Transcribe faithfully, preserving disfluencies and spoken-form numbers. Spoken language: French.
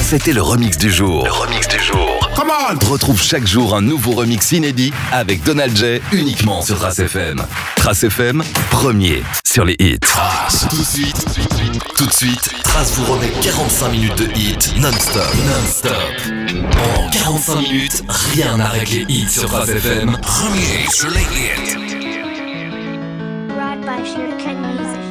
C'était le remix du jour. Le remix du jour. Come on! Retrouve chaque jour un nouveau remix inédit avec Donald J uniquement sur Trace F M. Trace F M, premier sur les hits. Trace. Tout de suite, tout de suite, Trace vous remet quarante-cinq minutes de hits non-stop. Non-stop. En quarante-cinq minutes, rien n'arrête les hits sur Trace F M. Premier sur les hits. Brought by Sugarcane Music.